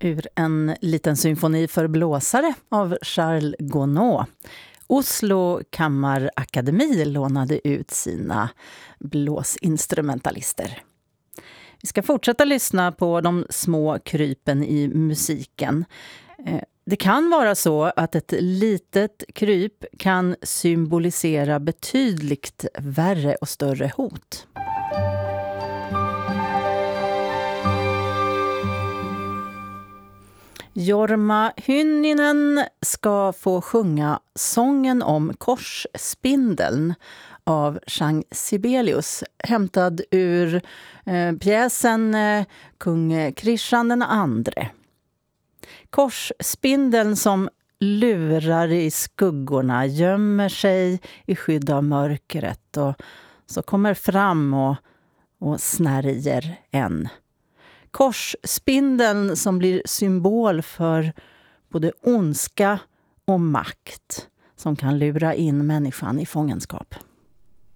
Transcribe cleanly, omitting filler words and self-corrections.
Ur en liten symfoni för blåsare av Charles Gounod. Oslo kammarakademi lånade ut sina blåsinstrumentalister. Vi ska fortsätta lyssna på de små krypen i musiken. Det kan vara så att ett litet kryp kan symbolisera betydligt värre och större hot. Jorma Hynninen ska få sjunga sången om korsspindeln av Jean Sibelius, hämtad ur pjäsen Kung Krishan den andre. Korsspindeln som lurar i skuggorna, gömmer sig i skydd av mörkret och så kommer fram och snärjer en. Korsspindeln som blir symbol för både ondska och makt som kan lura in människan i fångenskap.